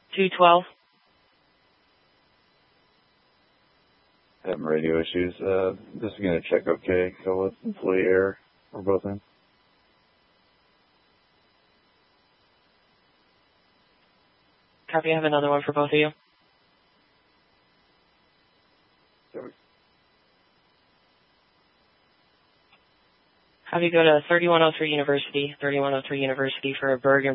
212. Having radio issues. This is going to check okay. Go with employee error. We're both in. Copy, I have another one for both of you. Have you go to 3103 University for a Bergen